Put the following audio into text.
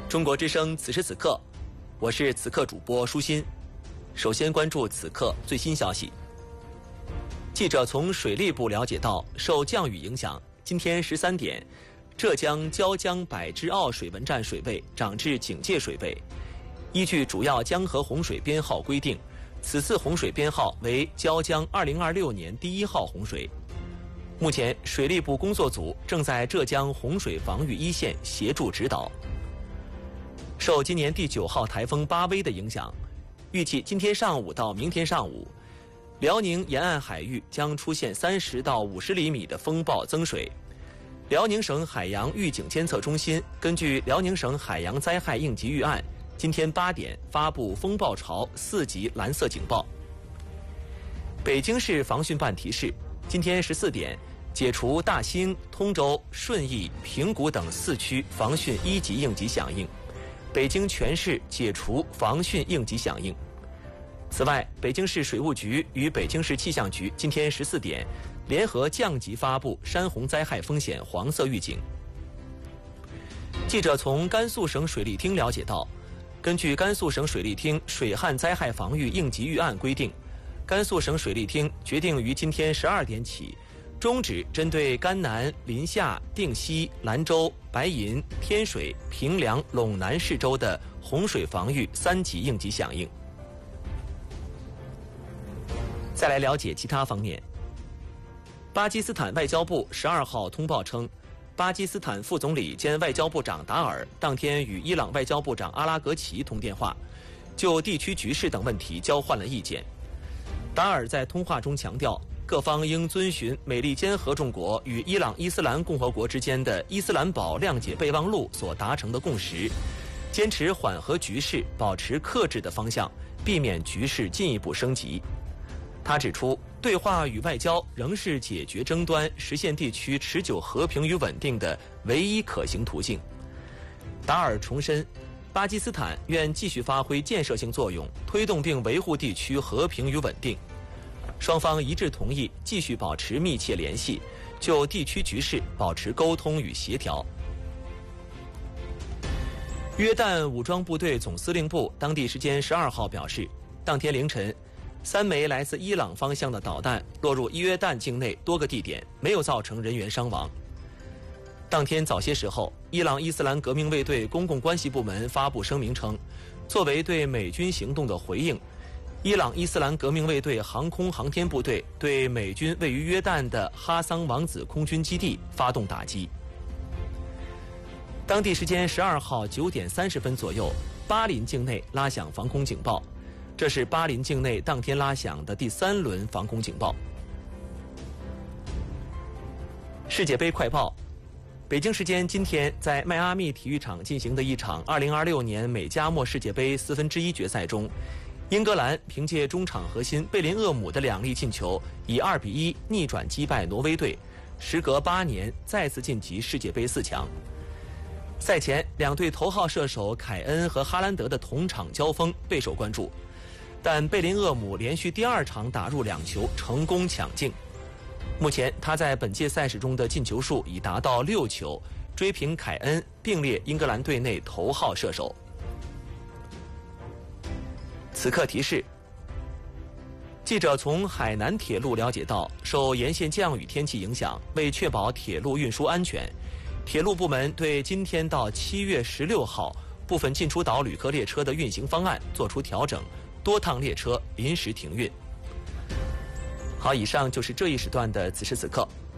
中国之声此时此刻，我是此刻主播舒心。首先关注此刻最新消息。记者从水利部了解到，受降雨影响，今天13点，浙江椒江百之坳水文站水位涨至警戒水位。依据主要江河洪水编号规定，此次洪水编号为椒江2026年第1号洪水。目前，水利部工作组正在浙江洪水防御一线协助指导。受今年第9号台风巴威的影响，预计今天上午到明天上午，辽宁沿岸海域将出现30到50厘米的风暴增水。辽宁省海洋预警监测中心根据辽宁省海洋灾害应急预案，今天8点发布风暴潮4级蓝色警报。北京市防汛办提示，今天14点解除大兴、通州、顺义、平谷等4区防汛1级应急响应，北京全市解除防汛应急响应。此外，北京市水务局与北京市气象局今天14点联合降级发布山洪灾害风险黄色预警。记者从甘肃省水利厅了解到，根据甘肃省水利厅水旱灾害防御应急预案规定，甘肃省水利厅决定于今天12点起，终止针对甘南、临夏、定西、兰州、白银、天水、平凉、陇南市州的洪水防御3级应急响应。再来了解其他方面。巴基斯坦外交部12号通报称，巴基斯坦副总理兼外交部长达尔当天与伊朗外交部长阿拉格齐通电话，就地区局势等问题交换了意见。达尔在通话中强调，各方应遵循美利坚合众国与伊朗伊斯兰共和国之间的伊斯兰堡谅解备忘录所达成的共识，坚持缓和局势、保持克制的方向，避免局势进一步升级。他指出，对话与外交仍是解决争端、实现地区持久和平与稳定的唯一可行途径。达尔重申，巴基斯坦愿继续发挥建设性作用，推动并维护地区和平与稳定。双方一致同意继续保持密切联系，就地区局势保持沟通与协调。约旦武装部队总司令部当地时间12号表示，当天凌晨3枚来自伊朗方向的导弹落入约旦境内多个地点，没有造成人员伤亡。当天早些时候，伊朗伊斯兰革命卫队公共关系部门发布声明称，作为对美军行动的回应，伊朗伊斯兰革命卫队航空航天部队对美军位于约旦的哈桑王子空军基地发动打击。当地时间12号9点30分左右，巴林境内拉响防空警报，这是巴林境内当天拉响的第3轮防空警报。世界杯快报：北京时间今天在迈阿密体育场进行的一场2026年美加墨世界杯1/4决赛中，英格兰凭借中场核心贝林厄姆的2粒进球，以2比1逆转击败挪威队，时隔8年再次晋级世界杯4强。赛前，两队头号射手凯恩和哈兰德的同场交锋备受关注，但贝林厄姆连续第2场打入2球，成功抢镜。目前他在本届赛事中的进球数已达到6球，追平凯恩，并列英格兰队内头号射手。此刻提示：记者从海南铁路了解到，受沿线降雨天气影响，为确保铁路运输安全，铁路部门对今天到7月16号部分进出岛旅客列车的运行方案作出调整，多趟列车临时停运。好，以上就是这一时段的此时此刻。